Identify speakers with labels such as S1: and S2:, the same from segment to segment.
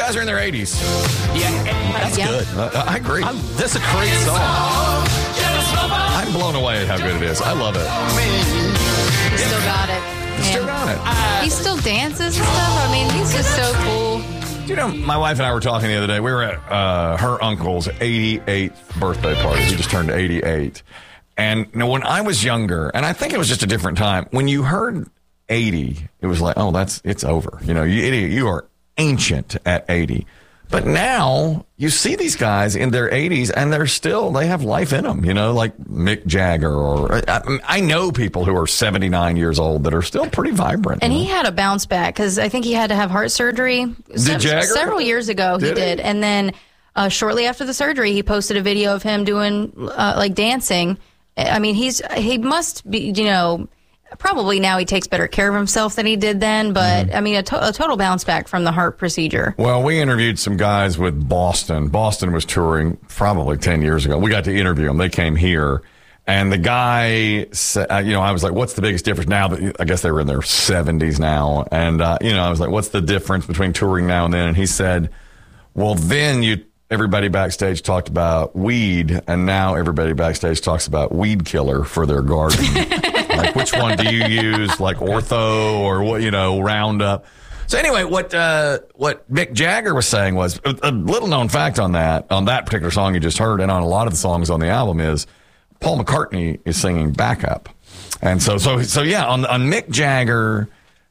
S1: guys are in their 80s.
S2: That's good.
S1: I agree.
S2: That's a great song.
S1: I'm blown away at how good it is. I love it.
S3: He still got it.
S1: Still got it.
S3: He still dances and stuff. I mean, he's just so cool.
S1: You know, my wife and I were talking the other day. We were at her uncle's 88th birthday party. He just turned 88. And you know, when I was younger, and I think it was just a different time, when you heard 80, it was like, oh, it's over. You know, you are ancient at 80. But now you see these guys in their 80s and they have life in them, you know, like Mick Jagger, or I know people who are 79 years old that are still pretty vibrant.
S3: And he had a bounce back because I think he had to have heart surgery.
S1: Did Jagger?
S3: Several years ago he did. And then shortly after the surgery, he posted a video of him doing like dancing. I mean, he must be, you know, probably now he takes better care of himself than he did then, but I mean, a total bounce back from the heart procedure.
S1: Well, we interviewed some guys with Boston. Boston was touring probably 10 years ago. We got to interview them. They came here, and the guy said, you know, I was like, what's the biggest difference now? I guess they were in their 70s now. And, you know, I was like, what's the difference between touring now and then? And he said, well, then everybody backstage talked about weed, and now everybody backstage talks about weed killer for their garden. Like, which one do you use? Like Ortho or what? You know, Roundup. So anyway, what Mick Jagger was saying was a little known fact on that particular song you just heard, and on a lot of the songs on the album, is Paul McCartney is singing backup, and so yeah, on Mick Jagger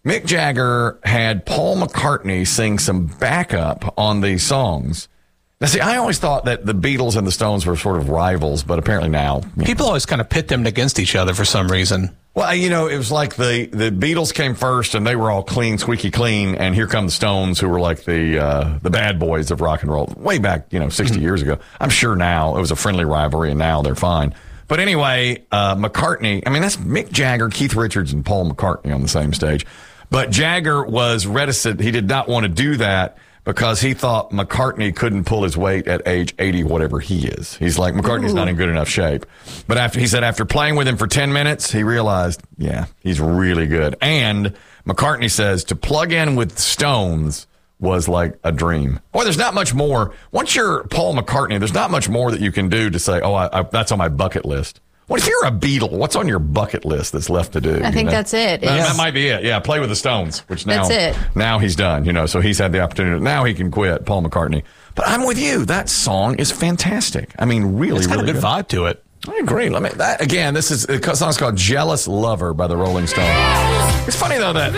S1: had Paul McCartney sing some backup on these songs. Now, see, I always thought that the Beatles and the Stones were sort of rivals, but apparently now...
S2: People always kind of pit them against each other for some reason.
S1: Well, you know, it was like the Beatles came first, and they were all clean, squeaky clean, and here come the Stones, who were like the bad boys of rock and roll, way back, 60 years ago. I'm sure now it was a friendly rivalry, and now they're fine. But anyway, McCartney, I mean, that's Mick Jagger, Keith Richards, and Paul McCartney on the same stage. But Jagger was reticent. He did not want to do that, because he thought McCartney couldn't pull his weight at age 80, whatever he is. He's like, McCartney's not in good enough shape. But after playing with him for 10 minutes, he realized, yeah, he's really good. And McCartney says to plug in with Stones was like a dream. Boy, there's not much more. Once you're Paul McCartney, there's not much more that you can do to say, oh, that's on my bucket list. What if you're a Beatle? What's on your bucket list that's left to do?
S3: I think that's it.
S1: That might be it. Yeah, play with the Stones, which now,
S3: that's it.
S1: Now he's done, so he's had the opportunity. Now he can quit, Paul McCartney. But I'm with you. That song is fantastic. I mean, really,
S2: it's got
S1: really
S2: a good vibe to it.
S1: I agree. The song's called Jealous Lover by the Rolling Stones. It's funny, though, that...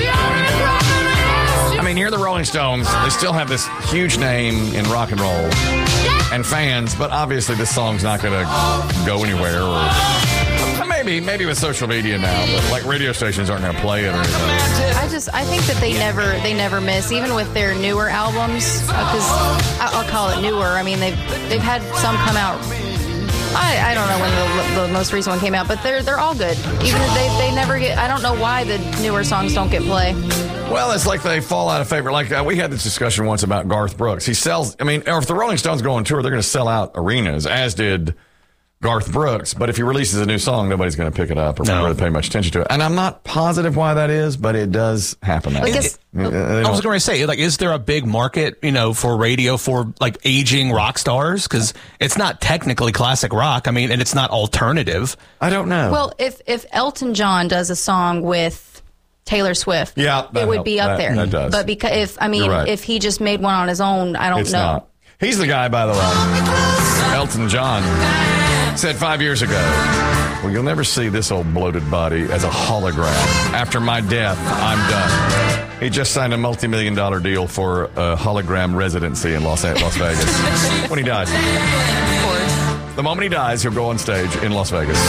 S1: I mean, you're the Rolling Stones. They still have this huge name in rock and roll and fans, but obviously this song's not going to go anywhere. Or maybe with social media now, but like radio stations aren't going to play it or anything.
S3: I think that they never miss, even with their newer albums, because I'll call it newer. I mean, they've had some come out. I don't know when the most recent one came out, but they're all good. Even if they never get. I don't know why the newer songs don't get play.
S1: Well, it's like they fall out of favor. Like we had this discussion once about Garth Brooks. He sells. I mean, or if the Rolling Stones go on tour, they're going to sell out arenas, as did Garth Brooks. But if he releases a new song, nobody's going to pick it up or really pay much attention to it. And I'm not positive why that is, but it does happen.
S2: I was going to say, like, is there a big market, for radio for like aging rock stars? Because it's not technically classic rock. I mean, and it's not alternative.
S1: I don't know.
S3: Well, if Elton John does a song with Taylor Swift, it would be up there.
S1: That does.
S3: But if he just made one on his own, I don't know.
S1: Not. He's the guy, by the way. Elton John said 5 years ago, well, you'll never see this old bloated body as a hologram. After my death, I'm done. He just signed a multi-million-dollar deal for a hologram residency in Las Vegas. When he dies.
S3: Of course.
S1: The moment he dies, he'll go on stage in Las Vegas.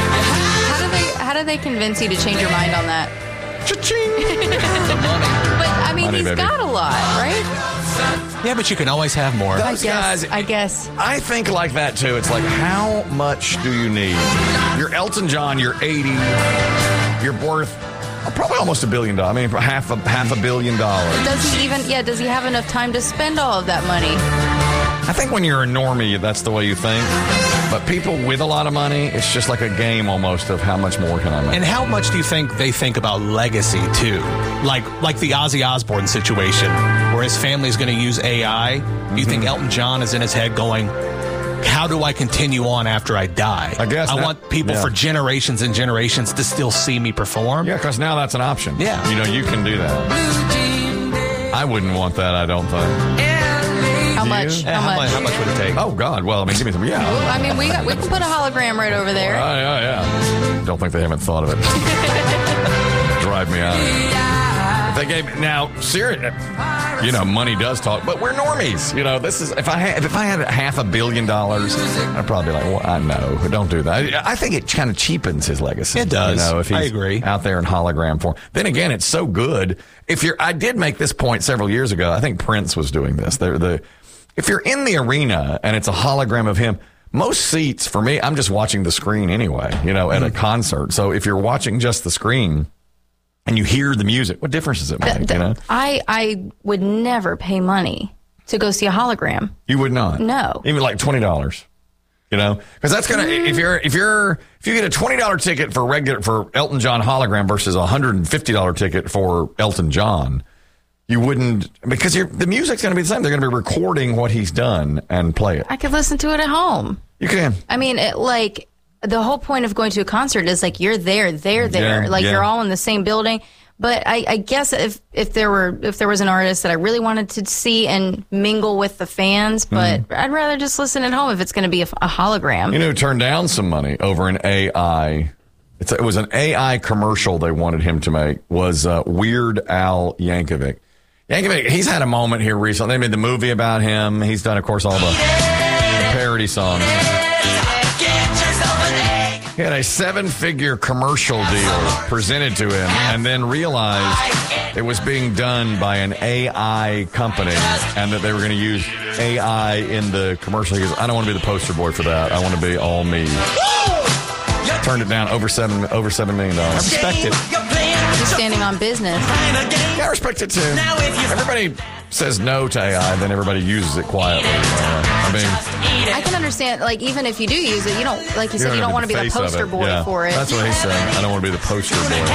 S3: How do they convince you to change your mind on that?
S1: Cha-ching!
S3: But, I mean, he's got a lot, right?
S2: Yeah, but you can always have more.
S3: I guess.
S1: I think like that, too. It's like, how much do you need? You're Elton John, you're 80, you're worth probably almost $1 billion. I mean, half a billion dollars.
S3: Does he have enough time to spend all of that money?
S1: I think when you're a normie, that's the way you think. But people with a lot of money, it's just like a game almost of how much more can I make.
S2: And how much do you think they think about legacy, too? Like the Ozzy Osbourne situation, where his family's going to use AI. Do you think Elton John is in his head going, how do I continue on after I die?
S1: I guess
S2: I want people for generations and generations to still see me perform.
S1: Yeah, because now that's an option.
S2: Yeah.
S1: You can do that. I wouldn't want that, I don't think.
S3: How much?
S2: How much would it take?
S1: Oh, God. Well, I mean, give me some. Yeah.
S3: Well, I mean, we can put a hologram right over there.
S1: Yeah. Don't think they haven't thought of it. Drive me out. If they gave now, seriously, money does talk, but we're normies. This is if I had $500 million, I'd probably be like, well, I know, don't do that. I think it kind of cheapens his legacy.
S2: It does.
S1: If he's
S2: I agree.
S1: Out there in hologram form. Then again, it's so good. I did make this point several years ago. I think Prince was doing this. If you're in the arena and it's a hologram of him, most seats for me, I'm just watching the screen anyway, at a concert. So if you're watching just the screen and you hear the music, what difference does it make?
S3: I would never pay money to go see a hologram.
S1: You would not?
S3: No.
S1: Even like $20. Because that's gonna if you get a $20 ticket for Elton John hologram versus a $150 ticket for Elton John, you wouldn't, because the music's going to be the same. They're going to be recording what he's done and play it.
S3: I could listen to it at home.
S1: You can.
S3: I mean, the whole point of going to a concert is you're there, they're there. You're all in the same building. But I guess if there was an artist that I really wanted to see and mingle with the fans, but I'd rather just listen at home if it's going to be a hologram.
S1: Who turned down some money over an AI? It was an AI commercial they wanted him to make. Was Weird Al Yankovic. He's had a moment here recently. They made the movie about him. He's done, of course, all the parody songs. He had a 7-figure commercial deal presented to him and then realized it was being done by an AI company and that they were going to use AI in the commercial. He goes, I don't want to be the poster boy for that. I want to be all me. Turned it down over $7 million. I respect it.
S3: Just standing on business.
S1: Yeah, I respect it too. Everybody says no to AI, then everybody uses it quietly.
S3: I can understand, even if you do use it, you don't, like you said, you don't want to be the poster boy for it.
S1: That's what he said. I don't want to be the poster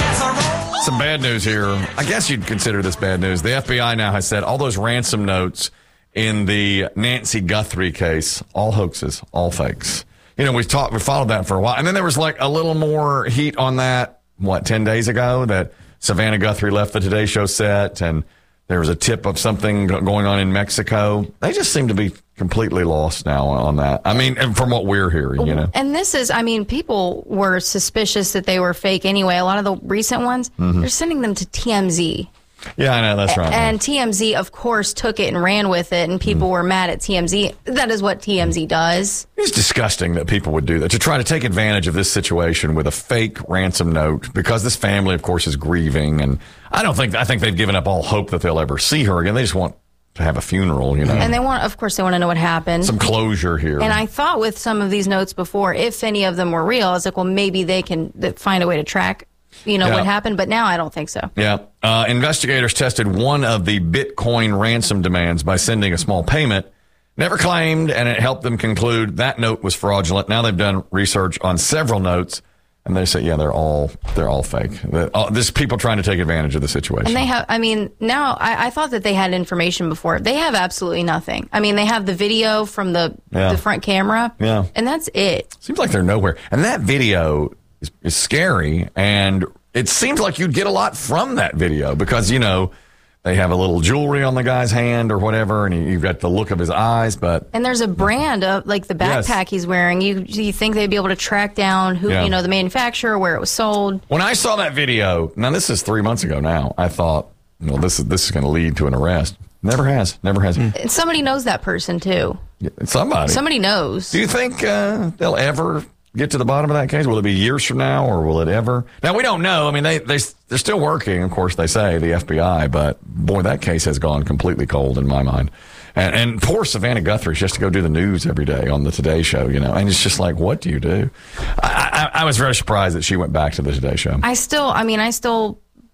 S1: boy. Some bad news here. I guess you'd consider this bad news. The FBI now has said all those ransom notes in the Nancy Guthrie case, all hoaxes, all fakes. We followed that for a while. And then there was a little more heat on that, 10 days ago, that Savannah Guthrie left the Today Show set and there was a tip of something going on in Mexico. They just seem to be completely lost now on that. I mean, from what we're hearing,
S3: And this is, people were suspicious that they were fake anyway. A lot of the recent ones, they're sending them to TMZ.
S1: Yeah, I know, that's right.
S3: And TMZ, of course, took it and ran with it, and people were mad at TMZ. That is what TMZ does.
S1: It's disgusting that people would do that, to try to take advantage of this situation with a fake ransom note, because this family, of course, is grieving. And I think they've given up all hope that they'll ever see her again. They just want to have a funeral, And
S3: they want to know what happened.
S1: Some closure here.
S3: And I thought with some of these notes before, if any of them were real, I was like, well, maybe they can find a way to track what happened, but now I don't think so.
S1: Yeah. Investigators tested one of the Bitcoin ransom demands by sending a small payment. Never claimed, and it helped them conclude that note was fraudulent. Now they've done research on several notes, and they say, they're all fake. There's people trying to take advantage of the situation.
S3: And they have, now I thought that they had information before. They have absolutely nothing. They have the video from the front camera, and that's it.
S1: Seems like they're nowhere. And that video is scary, and it seems like you'd get a lot from that video because, they have a little jewelry on the guy's hand or whatever, and you've got the look of his eyes, and
S3: there's a brand of, the backpack he's wearing. You think they'd be able to track down who, the manufacturer, where it was sold.
S1: When I saw that video, now this is 3 months ago now, I thought, this is going to lead to an arrest. Never has.
S3: And somebody knows that person, too. Somebody knows.
S1: Do you think they'll ever get to the bottom of that case? Will it be years from now, or will it ever? Now, we don't know. They're still working, of course, they say, the FBI, but boy, that case has gone completely cold in my mind. And poor Savannah Guthrie, she has to go do the news every day on the Today Show, and it's just like, what do you do? I was very surprised that she went back to the Today Show.
S3: I still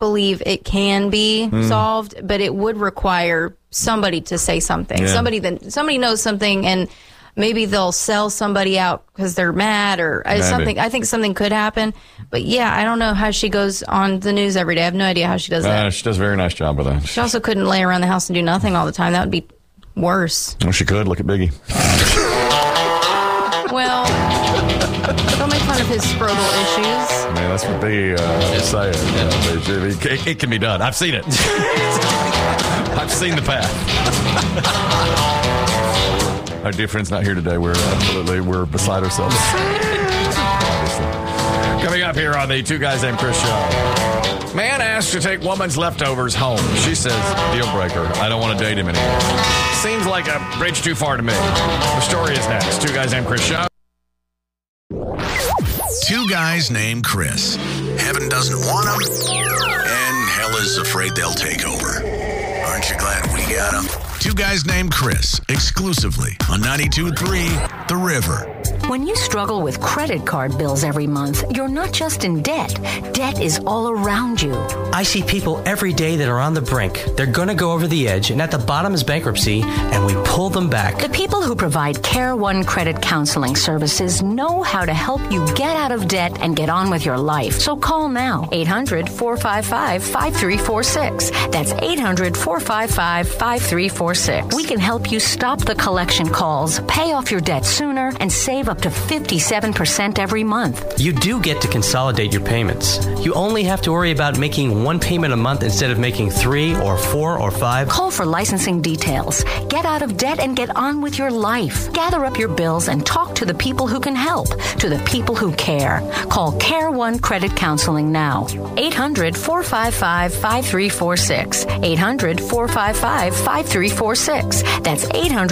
S3: believe it can be solved, but it would require somebody to say something.
S1: Yeah.
S3: Somebody knows something, and maybe they'll sell somebody out because they're mad or something. I think something could happen. But yeah, I don't know how she goes on the news every day. I have no idea how she does that.
S1: She does a very nice job with that.
S3: She also couldn't lay around the house and do nothing all the time. That would be worse.
S1: Well, she could. Look at Biggie.
S3: Well, don't make fun of his scrotal issues.
S1: Man, that's what Biggie was saying. It can be done. I've seen it. I've seen the path. Our dear friend's not here today. We're beside ourselves. Coming up here on the Two Guys Named Chris show. Man asked to take woman's leftovers home. She says, deal breaker. I don't want to date him anymore. Seems like a bridge too far to me. The story is next. Two Guys Named Chris show.
S4: Two guys named Chris. Heaven doesn't want them, and hell is afraid they'll take over. Aren't you glad we got them? Two Guys Named Chris, exclusively on 92.3 The River.
S5: When you struggle with credit card bills every month, you're not just in debt. Debt is all around you.
S6: I see people every day that are on the brink. They're going to go over the edge, and at the bottom is bankruptcy, and we pull them back.
S5: The people who provide Care One Credit Counseling Services know how to help you get out of debt and get on with your life. So call now, 800-455-5346. That's 800-455-5346. We can help you stop the collection calls, pay off your debt sooner, and save up to 57% every month.
S6: You do get to consolidate your payments. You only have to worry about making one payment a month instead of making 3 or 4 or 5.
S5: Call for licensing details. Get out of debt and get on with your life. Gather up your bills and talk to the people who can help, to the people who care. Call Care One Credit Counseling now. 800-455-5346. 800-455-5346. That's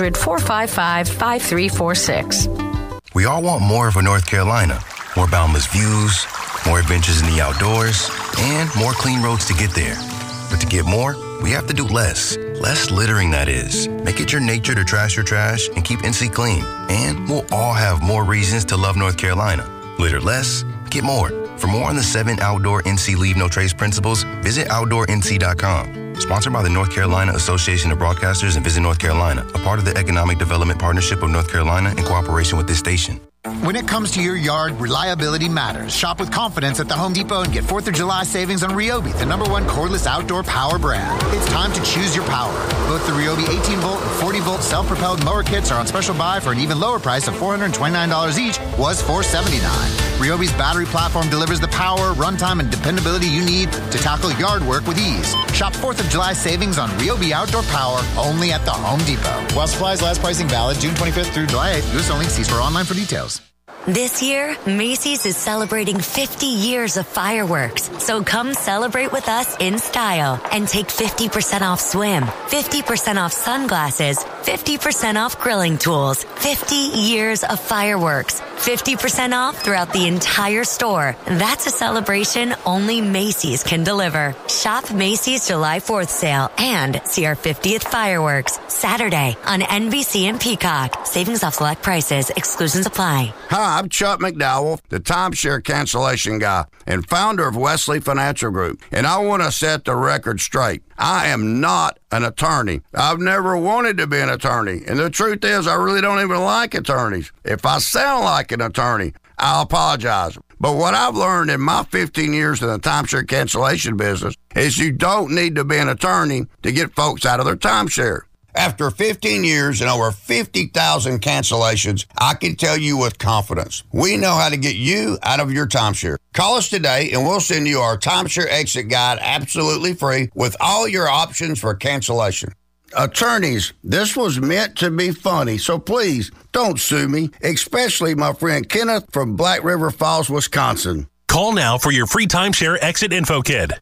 S5: 800-455-5346.
S7: We all want more of a North Carolina. More boundless views, more adventures in the outdoors, and more clean roads to get there. But to get more, we have to do less. Less littering, that is. Make it your nature to trash your trash and keep NC clean. And we'll all have more reasons to love North Carolina. Litter less, get more. For more on the 7 outdoor NC Leave No Trace principles, visit OutdoorNC.com. Sponsored by the North Carolina Association of Broadcasters and Visit North Carolina, a part of the Economic Development Partnership of North Carolina in cooperation with this station.
S8: When it comes to your yard, reliability matters. Shop with confidence at the Home Depot and get 4th of July savings on Ryobi, the #1 cordless outdoor power brand. It's time to choose your power. Both the Ryobi 18-volt and 40-volt self-propelled mower kits are on special buy for an even lower price of $429 each, was $479. Ryobi's battery platform delivers the power, runtime, and dependability you need to tackle yard work with ease. Shop 4th of July savings on Ryobi outdoor power only at the Home Depot. While supplies last, pricing valid June 25th through July 8th. U.S. only. See store online for details.
S9: This year, Macy's is celebrating 50 years of fireworks. So come celebrate with us in style and take 50% off swim, 50% off sunglasses, 50% off grilling tools, 50 years of fireworks, 50% off throughout the entire store. That's a celebration only Macy's can deliver. Shop Macy's July 4th sale and see our 50th fireworks Saturday on NBC and Peacock. Savings off select prices. Exclusions apply.
S10: Hi, I'm Chuck McDowell, the timeshare cancellation guy and founder of Wesley Financial Group. And I want to set the record straight. I am not an attorney. I've never wanted to be an attorney. And the truth is, I really don't even like attorneys. If I sound like an attorney, I'll apologize. But what I've learned in my 15 years in the timeshare cancellation business is you don't need to be an attorney to get folks out of their timeshare. After 15 years and over 50,000 cancellations, I can tell you with confidence, we know how to get you out of your timeshare. Call us today and we'll send you our timeshare exit guide absolutely free with all your options for cancellation. Attorneys, this was meant to be funny, so please don't sue me, especially my friend Kenneth from Black River Falls, Wisconsin.
S11: Call now for your free timeshare exit info kit.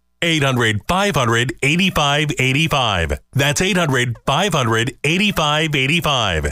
S11: 800-500-8585. That's 800-500-8585.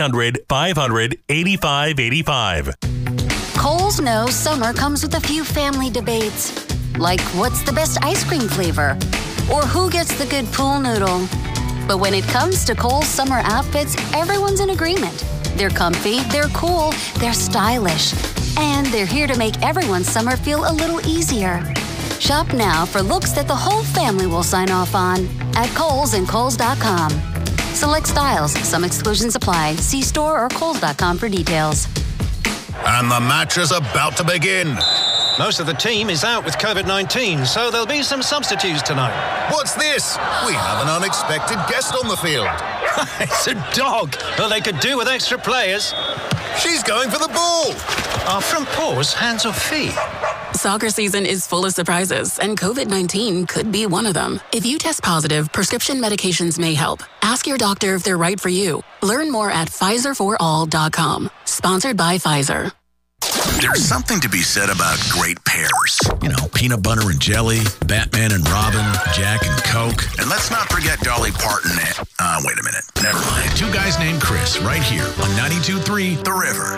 S11: 800-500-8585.
S12: Kohl's knows summer comes with a few family debates, like what's the best ice cream flavor, or who gets the good pool noodle. But when it comes to Kohl's summer outfits, everyone's in agreement. They're comfy, they're cool, they're stylish, and they're here to make everyone's summer feel a little easier. Shop now for looks that the whole family will sign off on at Kohl's and Kohl's.com. Select styles. Some exclusions apply. See store or Kohl's.com for details.
S4: And the match is about to begin.
S13: Most of the team is out with COVID-19, so there'll be some substitutes tonight.
S4: What's this? We have an unexpected guest on the field.
S13: It's a dog. Well, they could do with extra players.
S4: She's going for the ball.
S13: Are front paws hands or feet?
S14: Soccer season is full of surprises, and COVID-19 could be one of them. If you test positive, prescription medications may help. Ask your doctor if they're right for you. Learn more at PfizerForAll.com. Sponsored by Pfizer.
S4: There's something to be said about great pairs. You know, peanut butter and jelly, Batman and Robin, Jack and Coke. And let's not forget Dolly Parton and... wait a minute. Never mind. Two Guys Named Chris right here on 92.3 The River.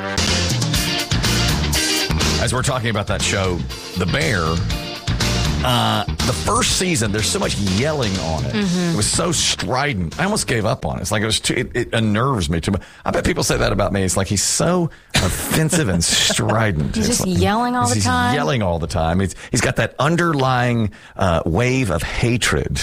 S1: As we're talking about that show, The Bear, the first season, there's so much yelling on it. Mm-hmm. It was so strident. I almost gave up on it. It's like it unnerves me too much. I bet people say that about me. It's like he's so offensive and strident.
S3: He's just yelling all the time.
S1: He's yelling all the time. He's got that underlying wave of hatred.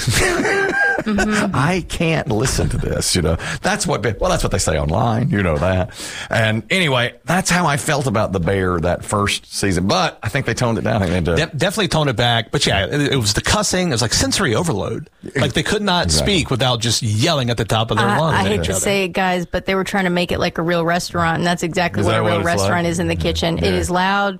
S1: Mm-hmm. I can't listen to this, That's what they say online, that. And anyway, that's how I felt about The Bear that first season. But I think they toned it down.
S2: Definitely toned it back. But yeah, it was the cussing. It was like sensory overload. Like they could not speak without just yelling at the top of their lungs.
S3: I hate to say it, guys, but they were trying to make it like a real restaurant, and that's exactly what a real restaurant is in the kitchen. Yeah. It is loud.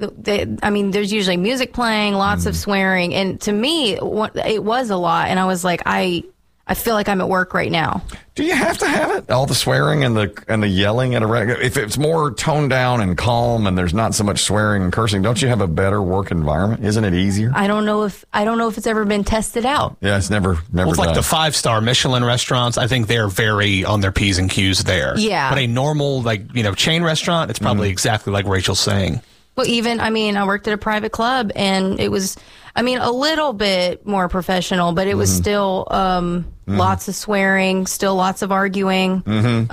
S3: There's usually music playing, lots of swearing, and to me, it was a lot. And I was like, I feel like I'm at work right now.
S1: Do you have to have it? All the swearing and the yelling at a regular? If it's more toned down and calm, and there's not so much swearing and cursing, don't you have a better work environment? Isn't it easier?
S3: I don't know if it's ever been tested out.
S1: Yeah, it's never.
S2: Well, it's like the 5-star Michelin restaurants. I think they're very on their P's and Q's there.
S3: Yeah,
S2: but a normal chain restaurant, it's probably exactly like Rachel's saying.
S3: Well, I worked at a private club, and it was, a little bit more professional, but it was still lots of swearing, still lots of arguing.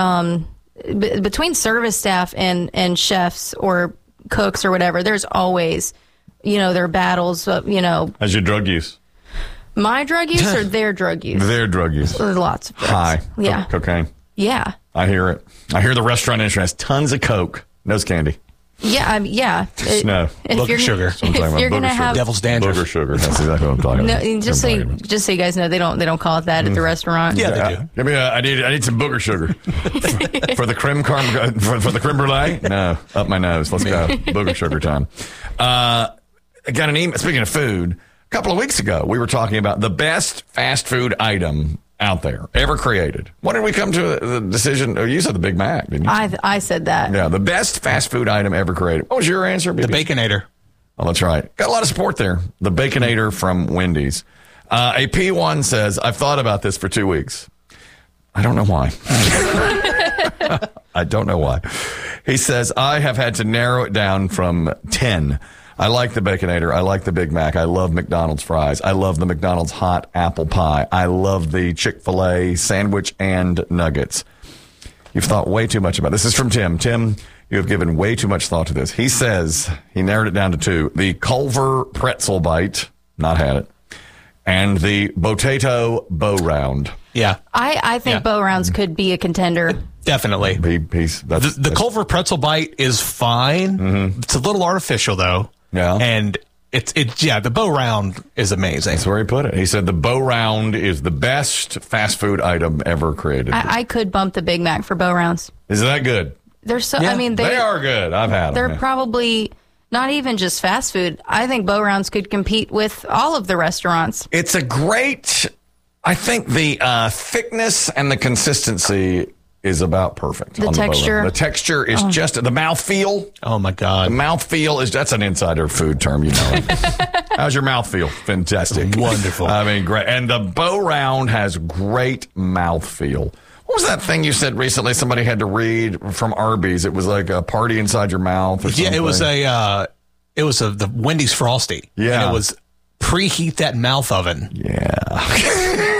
S3: Mm-hmm. Between service staff and chefs or cooks or whatever, there's always, there are battles. How's
S1: your drug use?
S3: My drug use or their drug use?
S1: Their drug use.
S3: There's lots of drugs.
S1: High.
S3: Yeah.
S1: Cocaine.
S3: Yeah.
S1: I hear it. I hear the restaurant industry has tons of Coke, nose candy.
S3: Yeah,
S1: No.
S2: Booger sugar.
S3: If you're gonna have
S2: devil's dandruff.
S1: Booger sugar. That's exactly what I'm talking about.
S3: No, just so you guys know, they don't call it that at the restaurant.
S2: Yeah, they do.
S1: Give me I need some booger sugar for the creme for the creme brulee. No, up my nose. Let's go. Booger sugar time. I got an email. Speaking of food, a couple of weeks ago, we were talking about the best fast food item out there ever created. When did we come to the decision? Oh, you said the Big Mac, didn't you?
S3: I said that.
S1: Yeah, the best fast food item ever created. What was your answer, BB?
S2: The Baconator.
S1: Oh, that's right. Got a lot of support there. The Baconator from Wendy's. A P1 says, I've thought about this for 2 weeks. I don't know why. I don't know why. He says, I have had to narrow it down from 10. I like the Baconator. I like the Big Mac. I love McDonald's fries. I love the McDonald's hot apple pie. I love the Chick-fil-A sandwich and nuggets. You've thought way too much about this. This is from Tim. Tim, you have given way too much thought to this. He says, he narrowed it down to 2. The Culver Pretzel Bite, not had it, and the Botato Bow Round.
S2: Yeah.
S3: I think Bow Rounds could be a contender.
S2: Definitely. The Culver Pretzel Bite is fine. Mm-hmm. It's a little artificial, though.
S1: Yeah.
S2: And the Bow Round is amazing.
S1: That's where he put it. He said the Bow Round is the best fast food item ever created.
S3: I could bump the Big Mac for Bow Rounds.
S1: Is that good?
S3: They're so.
S1: Yeah, they are good. I've had them.
S3: They're probably not even just fast food. I think Bow Rounds could compete with all of the restaurants.
S1: It's a great. I think the thickness and the consistency is about perfect.
S3: The texture.
S1: The texture is just the mouthfeel.
S2: Oh my God.
S1: The mouthfeel that's an insider food term, How's your mouthfeel? Fantastic.
S2: Wonderful.
S1: Great. And the Bow Round has great mouthfeel. What was that thing you said recently somebody had to read from Arby's? It was like a party inside your mouth or something.
S2: Yeah, it was the Wendy's Frosty.
S1: Yeah.
S2: And it was preheat that mouth oven.
S1: Yeah.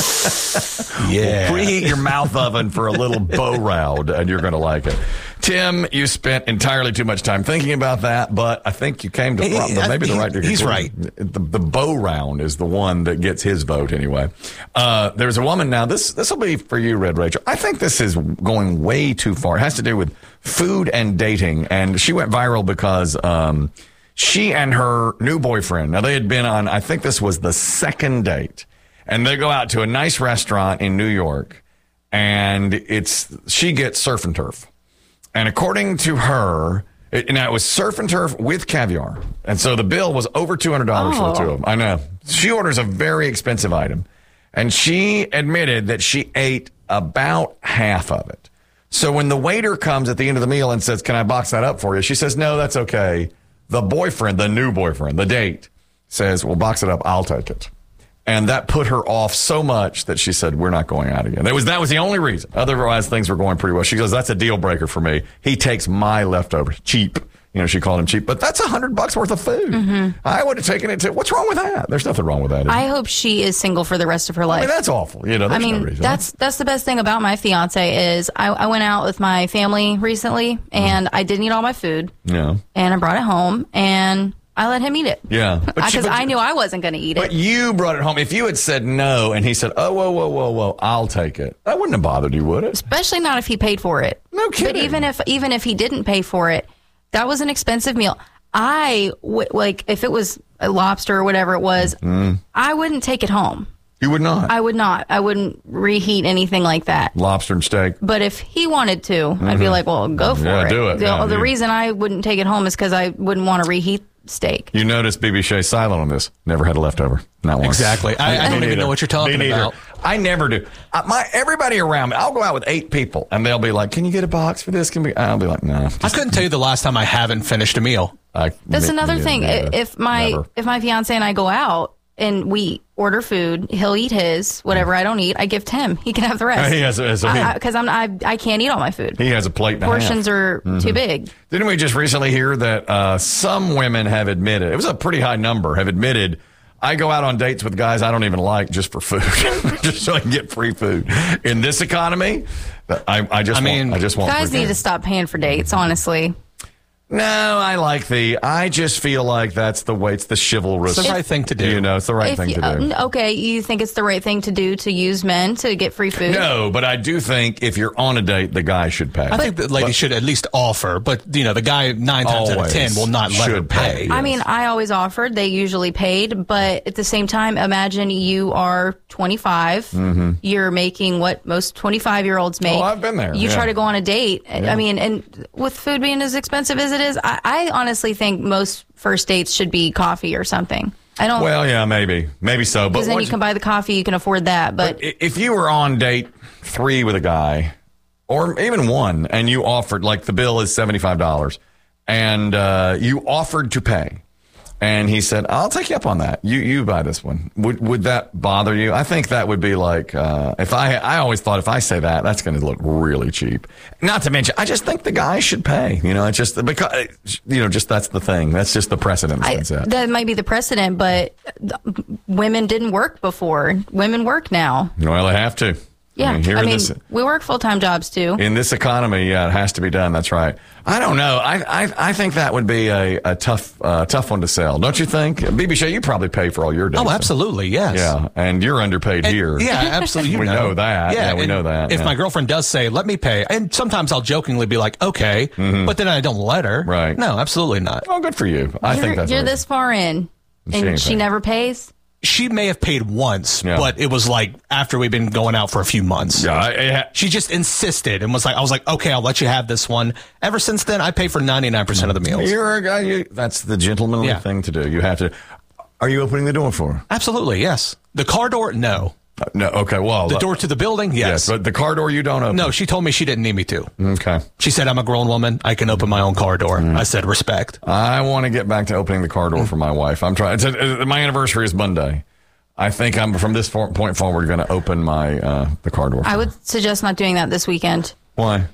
S2: Yeah.
S1: We'll preheat your mouth oven for a little bow round, and you're going to like it. Tim, you spent entirely too much time thinking about that, but I think you came to maybe the right conclusion.
S2: He's right.
S1: The bow round is the one that gets his vote anyway. There's a woman now. This will be for you, Red Rachel. I think this is going way too far. It has to do with food and dating, and she went viral because she and her new boyfriend, now they had been on, I think this was the second date, and they go out to a nice restaurant in New York, and she gets surf and turf. And according to her, it was surf and turf with caviar. And so the bill was over $200 for the two of them. I know. She orders a very expensive item. And she admitted that she ate about half of it. So when the waiter comes at the end of the meal and says, "Can I box that up for you?" She says, "No, that's okay." The boyfriend, the new boyfriend, the date, says, "Well, box it up. I'll take it." And that put her off so much that she said, "We're not going out again." That was the only reason. Otherwise, things were going pretty well. She goes, "That's a deal breaker for me. He takes my leftovers. Cheap." She called him cheap. But that's $100 worth of food. Mm-hmm. I would have taken it to. What's wrong with that? There's nothing wrong with that.
S3: I hope she is single for the rest of her life.
S1: I mean, that's awful. No reason.
S3: That's the best thing about my fiance is I went out with my family recently, and I didn't eat all my food.
S1: Yeah.
S3: And I brought it home, and I let him eat it.
S1: Yeah.
S3: Because I knew I wasn't going to eat it.
S1: But you brought it home. If you had said no and he said, "Oh, whoa, I'll take it," that wouldn't have bothered you, would it?
S3: Especially not if he paid for it.
S1: No kidding.
S3: But even if he didn't pay for it, that was an expensive meal. If it was a lobster or whatever it was, I wouldn't take it home.
S1: You would not?
S3: I would not. I wouldn't reheat anything like that.
S1: Lobster and steak.
S3: But if he wanted to, I'd be like, well, go for it.
S1: Do it.
S3: The reason I wouldn't take it home is because I wouldn't want to reheat steak.
S1: You notice BB Shea's silent on this. Never had a leftover. Not once.
S2: Exactly. I don't even know what you're talking about.
S1: I never do. Everybody around me, I'll go out with 8 people, and they'll be like, "Can you get a box for this?" I'll be like, "No."
S2: I couldn't tell you the last time I haven't finished a meal.
S3: That's another thing. If my fiance and I go out and we order food, he'll eat his. Whatever I don't eat, I give to him. He can have the rest.
S1: He has
S3: because I can't eat all my food.
S1: He has a plate and
S3: Portions
S1: a half.
S3: are too big.
S1: Didn't we just recently hear that some women have admitted, it was a pretty high number, have admitted, "I go out on dates with guys I don't even like just for food, just so I can get free food." In this economy, I just want
S3: guys need to stop paying for dates, honestly.
S1: No, I just feel like that's the way, it's the chivalrous.
S2: It's the right thing to do.
S1: It's the right thing to do.
S3: Okay, you think it's the right thing to do to use men to get free food?
S1: No, but I do think if you're on a date, the guy should pay.
S2: I think the lady should at least offer, but the guy 9 times out of 10 will not let her pay.
S3: Yes. I mean, I always offered. They usually paid, but at the same time, imagine you are 25. Mm-hmm. You're making what most 25-year-olds make.
S1: Oh, I've been there.
S3: You try to go on a date. Yeah. I mean, and with food being as expensive as it is, I honestly think most first dates should be coffee or something.
S1: Well, yeah, maybe so.
S3: Because then you can buy the coffee, you can afford that. But
S1: if you were on date 3 with a guy, or even 1, and you offered, like the bill is $75, and you offered to pay, and he said, "I'll take you up on that. You buy this one." Would that bother you? I think that would be like, if I always thought if I say that, that's going to look really cheap. Not to mention, I just think the guy should pay. It's just because, just that's the thing. That's just the precedent.
S3: That might be the precedent, but women didn't work before. Women work now.
S1: Well, they have to.
S3: Yeah, we work full-time jobs too.
S1: In this economy, yeah, it has to be done. That's right. I don't know. I think that would be a tough one to sell, don't you think? BB Shea, you probably pay for all your dates.
S2: Oh, absolutely, yes.
S1: Yeah, and you're underpaid here.
S2: Yeah, absolutely.
S1: We know that. Yeah, we know that.
S2: If my girlfriend does say, "Let me pay," and sometimes I'll jokingly be like, "Okay," but then I don't let her.
S1: Right.
S2: No, absolutely not.
S1: Oh, good for you. I think that's
S3: you're this far in, and she never pays.
S2: She may have paid once, but it was like after we've been going out for a few months.
S1: Yeah,
S2: she just insisted and I was like, "Okay, I'll let you have this one." Ever since then, I pay for 99% of the meals.
S1: You're a guy. That's the gentlemanly thing to do. You have to. Are you opening the door for her?
S2: Absolutely, yes. The car door, no.
S1: No, okay, well.
S2: The door to the building, yes.
S1: But the car door you don't open?
S2: No, she told me she didn't need me to.
S1: Okay.
S2: She said, "I'm a grown woman. I can open my own car door." I said, "Respect."
S1: I want to get back to opening the car door for my wife. I'm trying. My anniversary is Monday. I think I'm from this point forward going to open the car door.
S3: I would suggest not doing that this weekend.
S1: Why?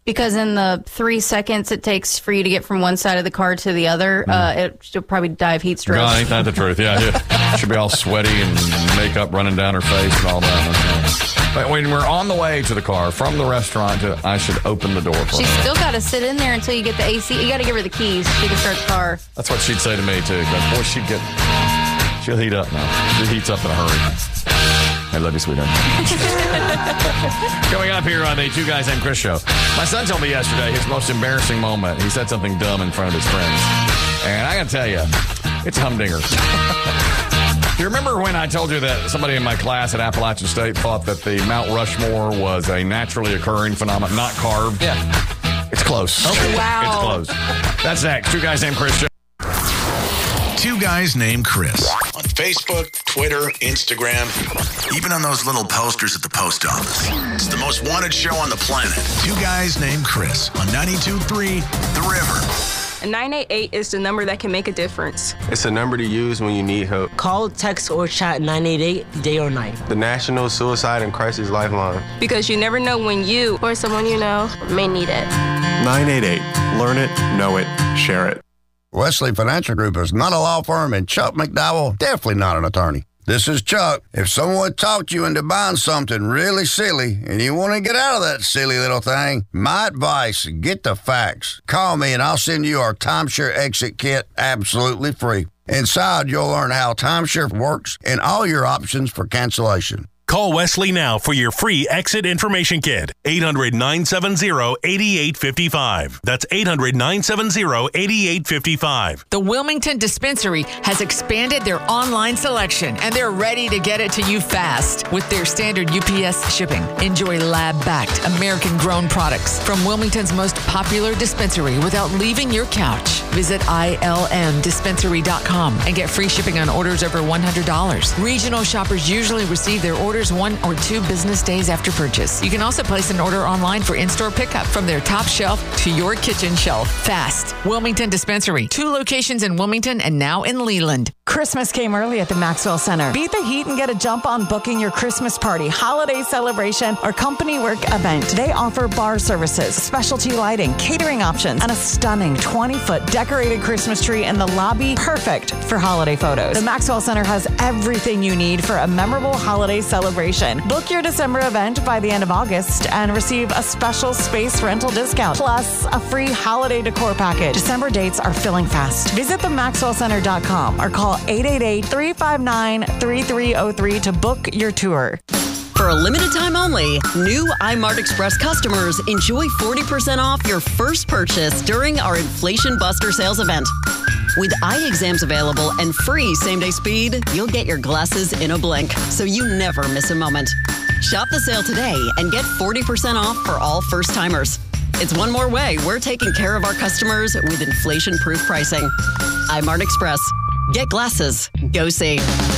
S3: Because in the 3 seconds it takes for you to get from one side of the car to the other, it'll probably die of heat stroke.
S1: God, ain't that the truth? Yeah. She'll be all sweaty and makeup running down her face and all that. But when we're on the way to the car from the restaurant, I should open the door for
S3: She's
S1: her.
S3: still got to sit in there until you get the AC. You got to give her the keys so she can start the car.
S1: That's what she'd say to me, too. But boy, she'll heat up now. She heats up in a hurry. I love you, sweetheart. Coming up here on the Two Guys Named Chris show. My son told me yesterday his most embarrassing moment. He said something dumb in front of his friends. And I got to tell you, it's a humdinger. Do you remember when I told you that somebody in my class at Appalachian State thought that the Mount Rushmore was a naturally occurring phenomenon, not carved?
S2: Yeah.
S1: It's close.
S3: Okay. Wow.
S1: It's close. That's next. Two Guys Named Chris show.
S4: Two Guys Named Chris. On Facebook, Twitter, Instagram, even on those little posters at the post office. It's the most wanted show on the planet. Two Guys Named Chris on 92.3 The River.
S15: 988 is the number that can make a difference.
S16: It's a number to use when you need help.
S17: Call, text, or chat 988 day or night.
S16: The National Suicide and Crisis Lifeline.
S15: Because you never know when you or someone you know may need it.
S18: 988. Learn it, know it, share it.
S10: Wesley Financial Group is not a law firm, and Chuck McDowell, definitely not an attorney. This is Chuck. If someone talked you into buying something really silly and you want to get out of that silly little thing, my advice, get the facts. Call me and I'll send you our timeshare exit kit absolutely free. Inside, you'll learn how timeshare works and all your options for cancellation.
S11: Call Wesley now for your free exit information kit. 800-970-8855. That's 800-970-8855.
S19: The Wilmington Dispensary has expanded their online selection, and they're ready to get it to you fast with their standard UPS shipping. Enjoy lab-backed, American-grown products from Wilmington's most popular dispensary without leaving your couch. Visit ilmdispensary.com and get free shipping on orders over $100. Regional shoppers usually receive their orders 1 or 2 business days after purchase. You can also place an order online for in-store pickup from their top shelf to your kitchen shelf. Fast. Wilmington Dispensary. 2 locations in Wilmington and now in Leland.
S20: Christmas came early at the Maxwell Center. Beat the heat and get a jump on booking your Christmas party, holiday celebration, or company work event. They offer bar services, specialty lighting, catering options, and a stunning 20-foot decorated Christmas tree in the lobby, perfect for holiday photos. The Maxwell Center has everything you need for a memorable holiday celebration. Book your December event by the end of August and receive a special space rental discount, plus a free holiday decor package. December dates are filling fast. Visit themaxwellcenter.com or call 888-359-3303 to book your tour.
S21: For a limited time only, new iMart Express customers enjoy 40% off your first purchase during our Inflation Buster sales event. With eye exams available and free same-day speed, you'll get your glasses in a blink, so you never miss a moment. Shop the sale today and get 40% off for all first-timers. It's one more way we're taking care of our customers with inflation-proof pricing. iMart Express. Get glasses. Go see.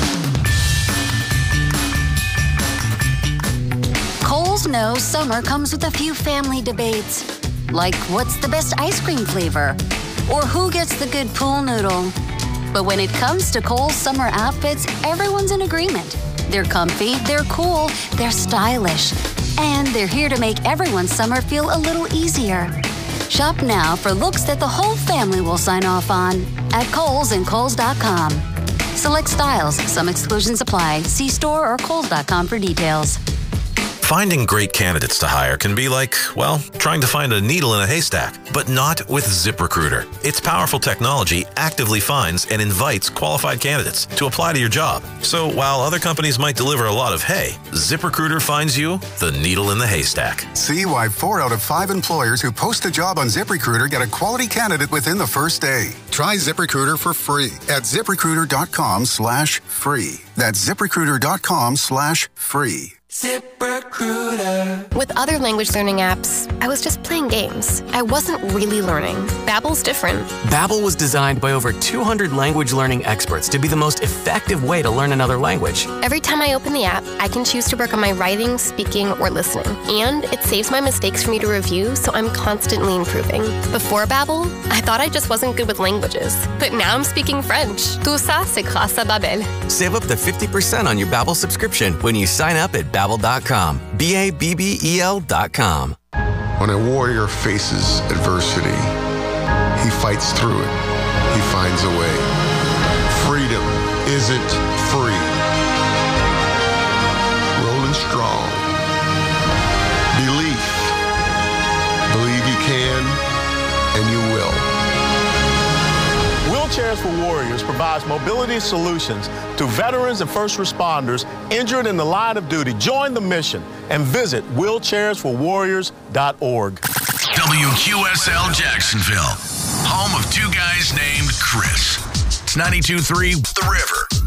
S12: Kohl's knows summer comes with a few family debates, like what's the best ice cream flavor, or who gets the good pool noodle. But when it comes to Kohl's summer outfits, everyone's in agreement. They're comfy, they're cool, they're stylish, and they're here to make everyone's summer feel a little easier. Shop now for looks that the whole family will sign off on at Kohl's and Kohl's.com. Select styles, some exclusions apply. See store or Kohl's.com for details.
S22: Finding great candidates to hire can be like, well, trying to find a needle in a haystack, but not with ZipRecruiter. Its powerful technology actively finds and invites qualified candidates to apply to your job. So while other companies might deliver a lot of hay, ZipRecruiter finds you the needle in the haystack.
S23: See why 4 out of 5 employers who post a job on ZipRecruiter get a quality candidate within the first day. Try ZipRecruiter for free at ZipRecruiter.com/free. That's ZipRecruiter.com/free.
S24: ZipRecruiter. With other language learning apps, I was just playing games. I wasn't really learning. Babbel's different.
S25: Babbel was designed by over 200 language learning experts to be the most effective way to learn another language.
S24: Every time I open the app, I can choose to work on my writing, speaking, or listening. And it saves my mistakes for me to review, so I'm constantly improving. Before Babbel, I thought I just wasn't good with languages. But now I'm speaking French. Tout ça, c'est grâce à Babbel.
S25: Save up to 50% on your Babbel subscription when you sign up at Babbel.com. BABBEL.com.
S5: When a warrior faces adversity, he fights through it. He finds a way. Freedom isn't free. Rolling strong. Belief. Believe you can, and you will.
S6: Wheelchairs for Warriors provides mobility solutions to veterans and first responders injured in the line of duty. Join the mission and visit wheelchairsforwarriors.org.
S4: WQSL Jacksonville, home of two guys named Chris. It's 92.3 The River.